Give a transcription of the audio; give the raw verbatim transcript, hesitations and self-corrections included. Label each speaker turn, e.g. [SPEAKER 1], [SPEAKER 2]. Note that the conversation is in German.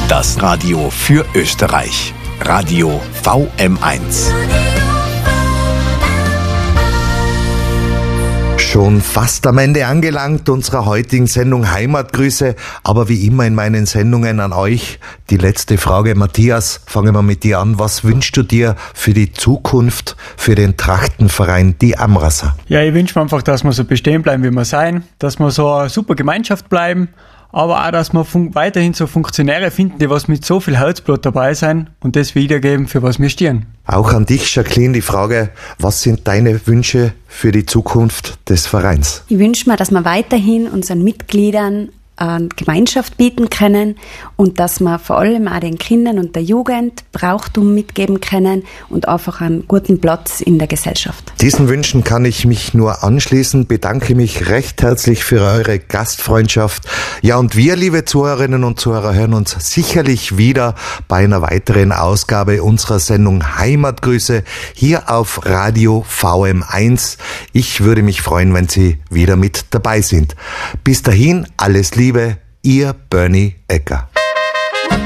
[SPEAKER 1] Das Radio für Österreich. Radio V M eins.
[SPEAKER 2] Schon fast am Ende angelangt unserer heutigen Sendung Heimatgrüße, aber wie immer in meinen Sendungen an euch die letzte Frage. Matthias, fangen wir mit dir an. Was wünschst du dir für die Zukunft, für den Trachtenverein, die Amrasser?
[SPEAKER 3] Ja, ich wünsche mir einfach, dass wir so bestehen bleiben, wie wir sein, dass wir so eine super Gemeinschaft bleiben, aber auch, dass wir fun- weiterhin so Funktionäre finden, die was mit so viel Herzblut dabei sein und das wiedergeben, für was wir stehen.
[SPEAKER 2] Auch an dich, Jacqueline, die Frage, was sind deine Wünsche für die Zukunft des Vereins?
[SPEAKER 4] Ich wünsche mir, dass wir weiterhin unseren Mitgliedern eine Gemeinschaft bieten können und dass wir vor allem auch den Kindern und der Jugend Brauchtum mitgeben können und einfach einen guten Platz in der Gesellschaft.
[SPEAKER 2] Diesen Wünschen kann ich mich nur anschließen, bedanke mich recht herzlich für eure Gastfreundschaft. Ja, und wir, liebe Zuhörerinnen und Zuhörer, hören uns sicherlich wieder bei einer weiteren Ausgabe unserer Sendung Heimatgrüße hier auf Radio V M eins. Ich würde mich freuen, wenn Sie wieder mit dabei sind. Bis dahin, alles Liebe, Ihr Bernie Ecker.